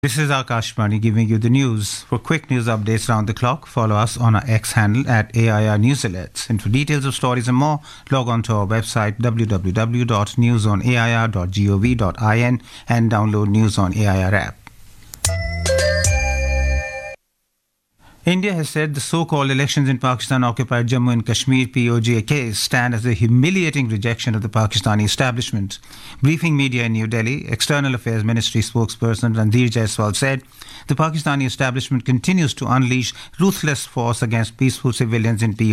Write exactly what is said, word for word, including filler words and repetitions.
This is Akashvani giving you the news. For quick news updates around the clock, follow us on our X handle at A I R News Alerts. And for details of stories and more, log on to our website w w w dot news on a i r dot gov dot i n and download News on A I R app. India has said the so-called elections in Pakistan-occupied Jammu and Kashmir P O J case stand as a humiliating rejection of the Pakistani establishment. Briefing media in New Delhi, External Affairs Ministry spokesperson Ranveer Jaiswal said the Pakistani establishment continues to unleash ruthless force against peaceful civilians in P O J.